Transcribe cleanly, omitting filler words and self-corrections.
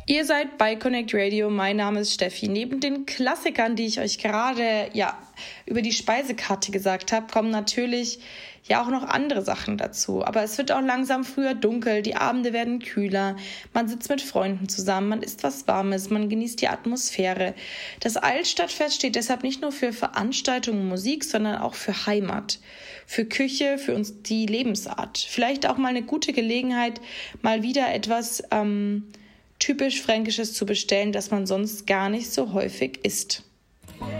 Ihr seid bei Connect Radio, mein Name ist Steffi. Neben den Klassikern, die ich euch gerade über die Speisekarte gesagt habe, kommen natürlich auch noch andere Sachen dazu. Aber es wird auch langsam früher dunkel, die Abende werden kühler, man sitzt mit Freunden zusammen, man isst was Warmes, man genießt die Atmosphäre. Das Altstadtfest steht deshalb nicht nur für Veranstaltungen und Musik, sondern auch für Heimat, für Küche, für uns die Lebensart. Vielleicht auch mal eine gute Gelegenheit, mal wieder etwas typisch Fränkisches zu bestellen, das man sonst gar nicht so häufig isst.